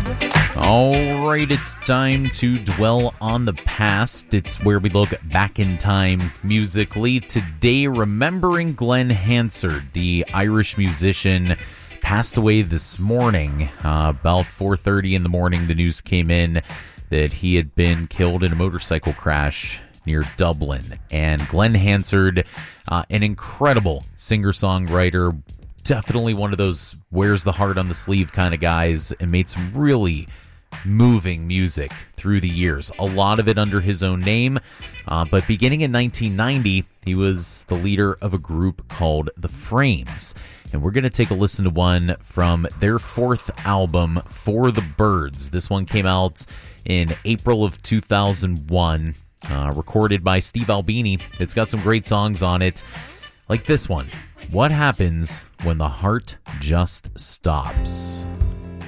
All right, it's time to dwell on the past. It's where we look back in time musically. Today, remembering Glenn Hansard, the Irish musician, passed away this morning. About 4:30 in the morning, the news came in that he had been killed in a motorcycle crash near Dublin. And Glenn Hansard, an incredible singer-songwriter, definitely one of those wears the heart on the sleeve kind of guys, and made some really moving music through the years. A lot of it under his own name, but beginning in 1990, he was the leader of a group called The Frames. And we're going to take a listen to one from their fourth album, For the Birds. This one came out in April of 2001, recorded by Steve Albini. It's got some great songs on it, like this one, What Happens When the Heart Just Stops.